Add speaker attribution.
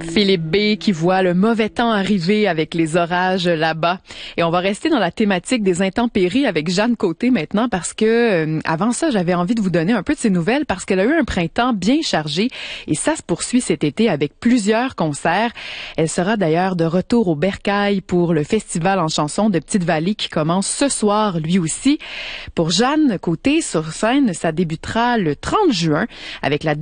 Speaker 1: Philippe B. qui voit le mauvais temps arriver avec les orages là-bas. Et on va rester dans la thématique des intempéries avec Jeanne Côté maintenant parce que avant ça, j'avais envie de vous donner un peu de ses nouvelles parce qu'elle a eu un printemps bien chargé et ça se poursuit cet été avec plusieurs concerts. Elle sera d'ailleurs de retour au Bercail pour le festival en chansons de Petite-Vallée qui commence ce soir lui aussi. Pour Jeanne Côté sur scène, ça débutera le 30 juin avec la